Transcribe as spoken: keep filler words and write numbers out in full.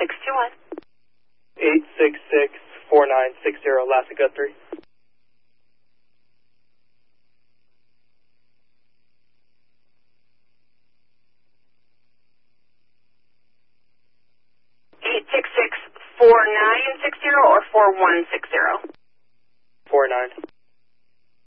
six two one. eight six six, four nine six zero, last at Guthrie. eight six six, four nine six zero or four one six zero? four nine.